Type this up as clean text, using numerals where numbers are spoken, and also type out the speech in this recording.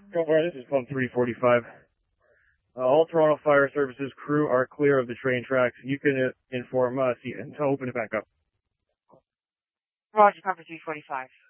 This is Pump 345. All Toronto Fire Services crew are clear of the train tracks. You can inform us and to open it back up. Roger, Pump 345.